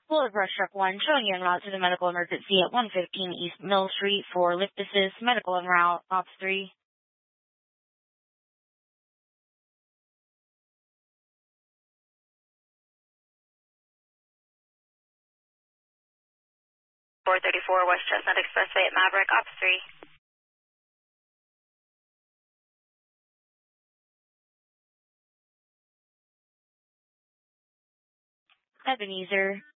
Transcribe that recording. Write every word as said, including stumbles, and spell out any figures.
Bullet Brush Truck one, showing you en route to the medical emergency at one fifteen East Mill Street for lift assist, medical en route, Ops three. four thirty-four West Chestnut Expressway at Maverick, Ops three. Ebenezer.